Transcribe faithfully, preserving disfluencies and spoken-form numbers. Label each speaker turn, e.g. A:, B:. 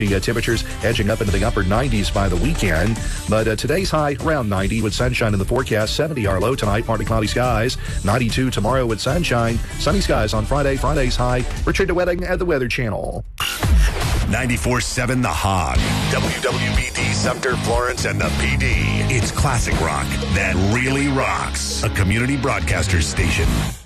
A: The uh, temperatures edging up into the upper nineties by the weekend. But uh, today's high around ninety with sunshine in the forecast. seventy our low tonight, partly cloudy skies. ninety-two tomorrow with sunshine. Sunny skies on Friday. Friday's high. Richard DeWetting at the Weather Channel.
B: ninety-four seven The Hog. W W B D Sumter, Florence, and the P D. It's classic rock that really rocks. A community broadcaster station.